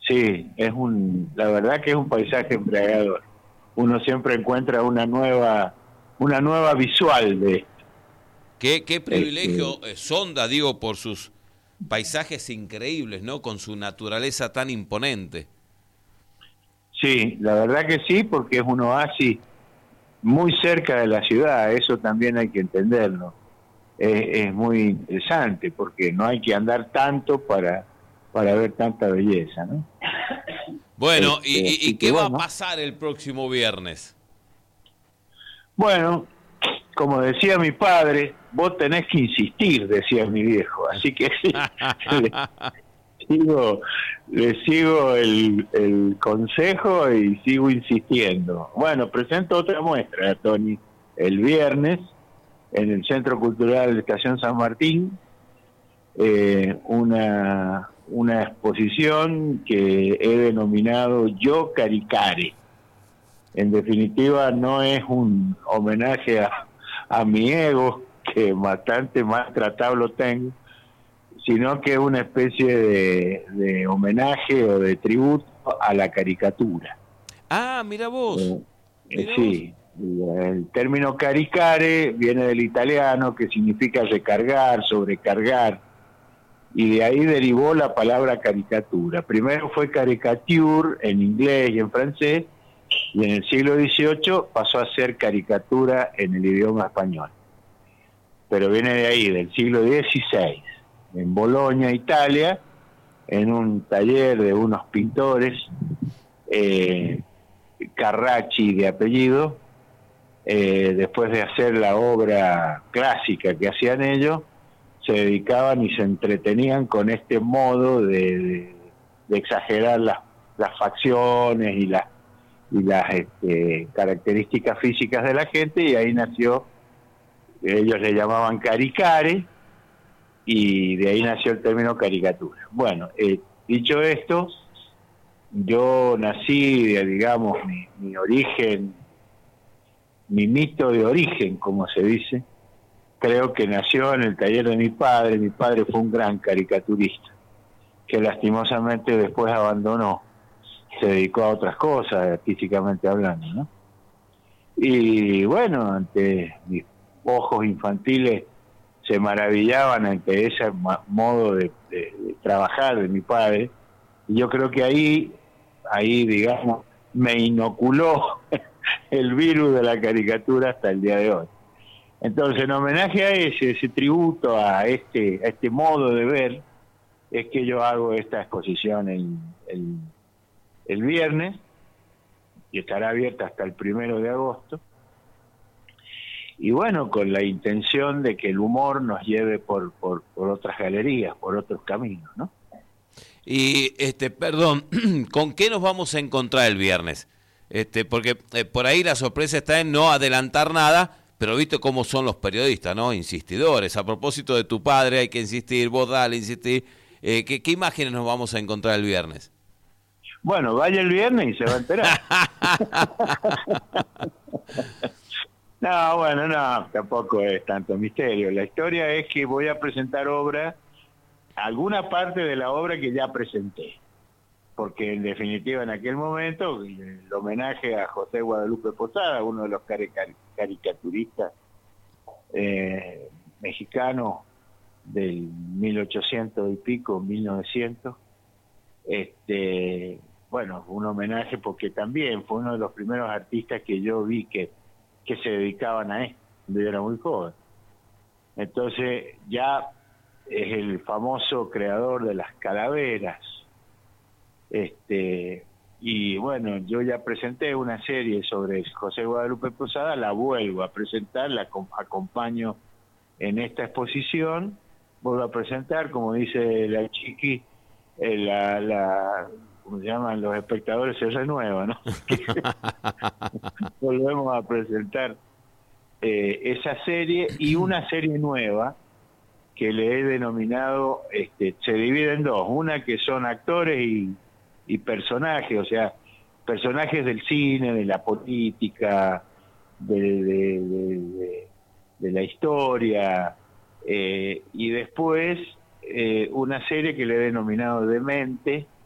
Sí, la verdad que es un paisaje embriagador. Uno siempre encuentra una nueva visual de Qué este, privilegio Sonda, digo, por sus paisajes increíbles, ¿no? Con su naturaleza tan imponente. sí, la verdad que sí, porque es un oasis muy cerca de la ciudad, eso también hay que entenderlo. Es muy interesante porque no hay que andar tanto para ver tanta belleza, ¿no? Bueno, ¿y Así que qué va a bueno, pasar el próximo viernes? bueno, como decía mi padre, vos tenés que insistir, decía mi viejo, así que le sigo, le sigo el consejo y sigo insistiendo. Bueno, presento otra muestra, Tony, el viernes en el Centro Cultural de Estación San Martín, una exposición que he denominado Yo Caricare. En definitiva, no es un homenaje a mi ego, que bastante maltratado lo tengo, sino que es una especie de homenaje o de tributo a la caricatura. Ah, Eh, mira vos. sí, el término caricare viene del italiano, que significa recargar, sobrecargar, y de ahí derivó la palabra caricatura. Primero fue caricature en inglés y en francés, y en el siglo XVIII pasó a ser caricatura en el idioma español. Pero viene de ahí, del siglo XVI, en Bolonia, Italia, en un taller de unos pintores, eh, Carracci de apellido, después de hacer la obra clásica que hacían ellos, se dedicaban y se entretenían con este modo de exagerar las facciones y las características físicas de la gente, y ahí nació, ellos le llamaban caricare, y de ahí nació el término caricatura. Bueno, dicho esto, yo nací, digamos, mi origen, mi mito de origen, como se dice, creo que nació en el taller de mi padre. Mi padre fue un gran caricaturista, que lastimosamente después abandonó, se dedicó a otras cosas, artísticamente hablando, ¿no? Y bueno, ante mis ojos infantiles se maravillaban ante ese modo de trabajar de mi padre, y yo creo que ahí digamos, me inoculó el virus de la caricatura hasta el día de hoy. Entonces, en homenaje a ese tributo a este modo de ver, es que yo hago esta exposición el viernes, y estará abierta hasta el 1 de agosto, y bueno, con la intención de que el humor nos lleve por otras galerías, por otros caminos, ¿no? Y perdón, ¿con qué nos vamos a encontrar el viernes? Porque por ahí la sorpresa está en no adelantar nada, pero viste cómo son los periodistas, ¿no? Insistidores. A propósito de tu padre, hay que insistir, vos dale, insistir. ¿Qué imágenes nos vamos a encontrar el viernes? Bueno, vaya el viernes y se va a enterar. No, bueno, no, tampoco es tanto misterio. La historia es que voy a presentar alguna parte de la obra que ya presenté, porque en definitiva en aquel momento el homenaje a José Guadalupe Posada, uno de los caricaturistas mexicanos del 1800 y pico, 1900, bueno, un homenaje porque también fue uno de los primeros artistas que yo vi que se dedicaban a esto, cuando yo era muy joven. Entonces ya es el famoso creador de las calaveras. Y bueno, yo ya presenté una serie sobre José Guadalupe Posada, la vuelvo a presentar, la acompaño en esta exposición, vuelvo a presentar, como dice la Chiqui, ¿cómo se llaman? Los espectadores se renuevan, ¿no? Volvemos a presentar esa serie y una serie nueva que le he denominado, se divide en dos, una que son actores y personajes, o sea, personajes del cine, de la política, de la historia, y después una serie que le he denominado Demente,